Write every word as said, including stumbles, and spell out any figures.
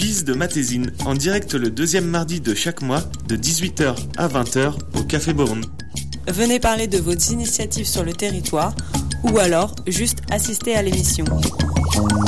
Guise de Matésine, en direct le deuxième mardi de chaque mois, de dix-huit heures à vingt heures, au Café Beaune. Venez parler de vos initiatives sur le territoire ou alors juste assister à l'émission.